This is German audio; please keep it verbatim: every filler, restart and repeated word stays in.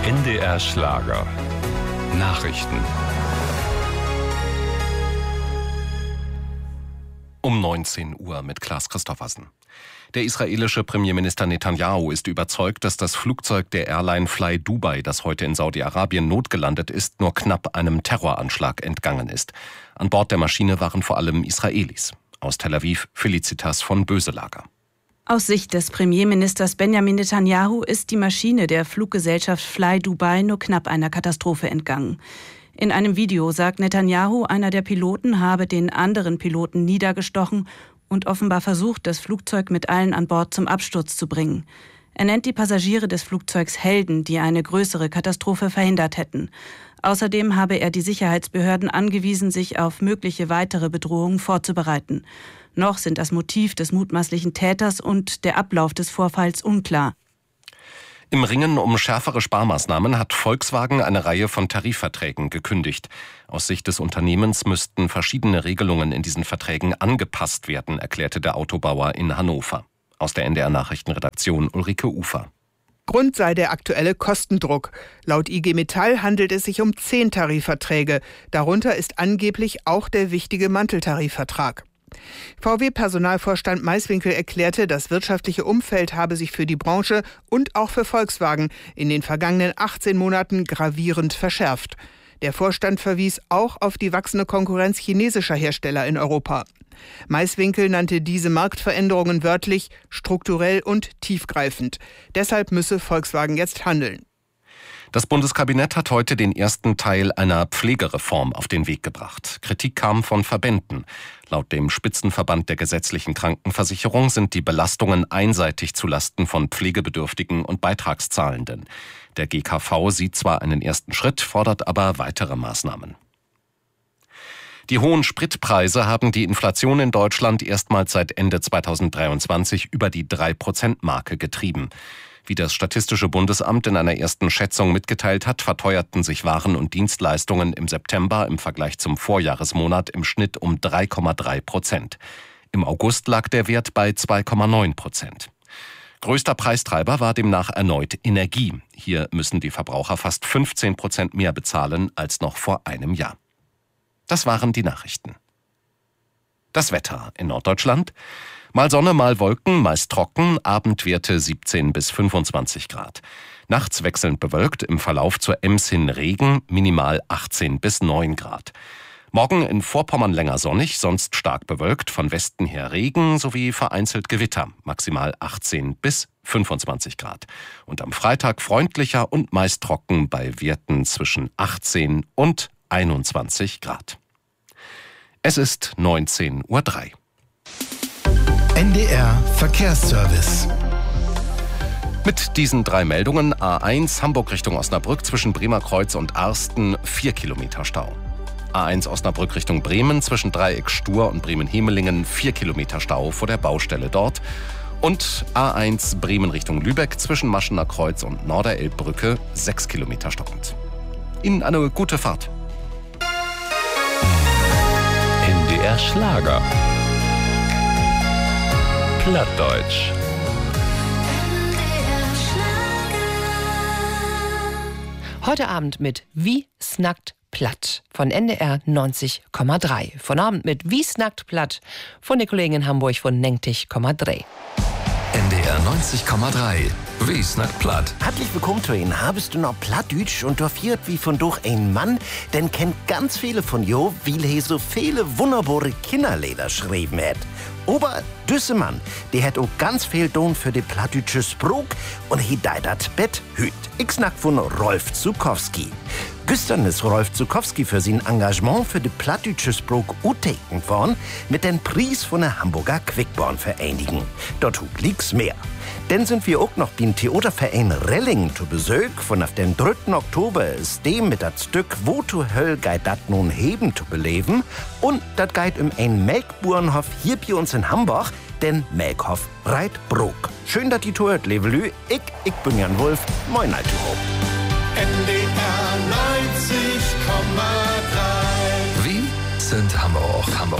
N D R Schlager. Nachrichten. Um neunzehn Uhr mit Klaas Christoffersen. Der israelische Premierminister Netanyahu ist überzeugt, dass das Flugzeug der Airline Fly Dubai, das heute in Saudi-Arabien notgelandet ist, nur knapp einem Terroranschlag entgangen ist. An Bord der Maschine waren vor allem Israelis. Aus Tel Aviv Felicitas von Böselager. Aus Sicht des Premierministers Benjamin Netanyahu ist die Maschine der Fluggesellschaft Fly Dubai nur knapp einer Katastrophe entgangen. In einem Video sagt Netanyahu, einer der Piloten habe den anderen Piloten niedergestochen und offenbar versucht, das Flugzeug mit allen an Bord zum Absturz zu bringen. Er nennt die Passagiere des Flugzeugs Helden, die eine größere Katastrophe verhindert hätten. Außerdem habe er die Sicherheitsbehörden angewiesen, sich auf mögliche weitere Bedrohungen vorzubereiten. Noch sind das Motiv des mutmaßlichen Täters und der Ablauf des Vorfalls unklar. Im Ringen um schärfere Sparmaßnahmen hat Volkswagen eine Reihe von Tarifverträgen gekündigt. Aus Sicht des Unternehmens müssten verschiedene Regelungen in diesen Verträgen angepasst werden, erklärte der Autobauer in Hannover. Aus der N D R-Nachrichtenredaktion Ulrike Ufer. Grund sei der aktuelle Kostendruck. Laut I G Metall handelt es sich um zehn Tarifverträge. Darunter ist angeblich auch der wichtige Manteltarifvertrag. V W-Personalvorstand Maiswinkel erklärte, das wirtschaftliche Umfeld habe sich für die Branche und auch für Volkswagen in den vergangenen achtzehn Monaten gravierend verschärft. Der Vorstand verwies auch auf die wachsende Konkurrenz chinesischer Hersteller in Europa. Maiswinkel nannte diese Marktveränderungen wörtlich strukturell und tiefgreifend. Deshalb müsse Volkswagen jetzt handeln. Das Bundeskabinett hat heute den ersten Teil einer Pflegereform auf den Weg gebracht. Kritik kam von Verbänden. Laut dem Spitzenverband der gesetzlichen Krankenversicherung sind die Belastungen einseitig zulasten von Pflegebedürftigen und Beitragszahlenden. Der G K V sieht zwar einen ersten Schritt, fordert aber weitere Maßnahmen. Die hohen Spritpreise haben die Inflation in Deutschland erstmals seit Ende zweitausenddreiundzwanzig über die drei Prozent Marke getrieben. Wie das Statistische Bundesamt in einer ersten Schätzung mitgeteilt hat, verteuerten sich Waren und Dienstleistungen im September im Vergleich zum Vorjahresmonat im Schnitt um drei Komma drei Prozent. Im August lag der Wert bei zwei Komma neun Prozent. Größter Preistreiber war demnach erneut Energie. Hier müssen die Verbraucher fast fünfzehn Prozent mehr bezahlen als noch vor einem Jahr. Das waren die Nachrichten. Das Wetter in Norddeutschland. Mal Sonne, mal Wolken, meist trocken, Abendwerte siebzehn bis fünfundzwanzig Grad. Nachts wechselnd bewölkt, im Verlauf zur Ems hin Regen, minimal achtzehn bis neun Grad. Morgen in Vorpommern länger sonnig, sonst stark bewölkt, von Westen her Regen sowie vereinzelt Gewitter, maximal achtzehn bis fünfundzwanzig Grad. Und am Freitag freundlicher und meist trocken bei Werten zwischen achtzehn und einundzwanzig Grad. Es ist neunzehn Uhr drei. N D R Verkehrsservice. Mit diesen drei Meldungen: A eins Hamburg Richtung Osnabrück zwischen Bremer Kreuz und Arsten vier Kilometer Stau. A eins Osnabrück Richtung Bremen zwischen Dreieck Stur und Bremen-Hemelingen vier Kilometer Stau vor der Baustelle dort. Und A eins Bremen Richtung Lübeck zwischen Maschener Kreuz und Norderelbbrücke sechs Kilometer stockend. Ihnen eine gute Fahrt. N D R Schlager. Plattdeutsch. Heute Abend mit Wie snackt platt von N D R neunzig Komma drei. Von Abend mit Wie snackt platt von der Kollegin in Hamburg von neunzig Komma drei. N D R neunzig Komma drei. Wie snackt platt. Herzlich willkommen zu Ihnen. Habest du noch Plattdeutsch und viert wie von durch ein Mann, denn kennt ganz viele von jo, weil he so viele wunderbare Kinderlieder schreiben hat. Aber düsse Mann, der hat auch ganz viel Don für die plattdeutsche Sprach und he deit dat Bett hüt. Ich snack von Rolf Zukowski. Gestern ist Rolf Zukowski für sein Engagement für die plattdeutsche Sprach uteken worden mit dem Preis von der Hamburger Quickborn-Vereinigung. Dort liegt's mehr. Dann sind wir auch noch beim Theaterverein Relling zu Besuch. Von auf den dritten Oktober ist dem mit das Stück Wo to Höll geit dat nun heben zu beleben. Und dat geit um ein Melkburenhof hier bei uns in Hamburg, den Melkhof Breitbrook. Schön, dass die Tour hört, Levelü. Ich, ich bin Jan Wolf. Moin, alte Hob. N D R neunzig Komma drei. Wie sind Hamburg, Hamburg.